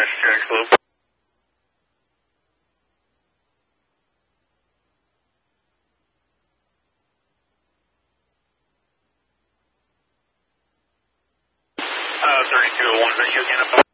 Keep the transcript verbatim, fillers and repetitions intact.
Jack Slope. Uh, thirty-two oh one, are you again?